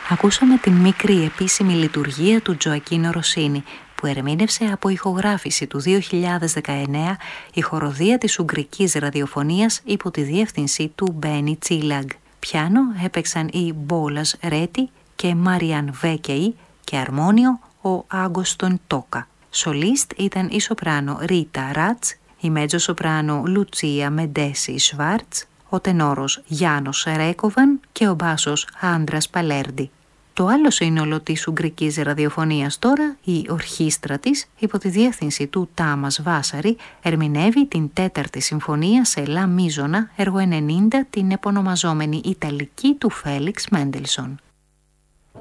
Ακούσαμε την μικρή επίσημη λειτουργία του Τζοακίνο Ροσίνι, που ερμήνευσε από ηχογράφηση του 2019 η χοροδία της Ουγγρικής ραδιοφωνίας υπό τη διεύθυνση του Μπένι Τσίλαγκ. Πιάνο έπαιξαν οι Μπόλας Ρέτι και Μάριαν Βέκεϊ και αρμόνιο ο Άγκοστον Τόκα. Σολίστ ήταν η σοπράνο Ρίτα Ράτς, η μέτζο σοπράνο Λουτσία Μεντέση Σβάρτς, ο τενόρος Γιάννος Ρέκοβαν και ο μπάσος Άντρας Παλέρντι. Το άλλο σύνολο της Ουγγρικής ραδιοφωνίας τώρα, η ορχήστρα της, υπό τη διεύθυνση του Τάμας Βάσαρη, ερμηνεύει την 4η συμφωνία σε λα μίζωνα, έργο 90, την επωνομαζόμενη Ιταλική του Φέλιξ Μέντελσον.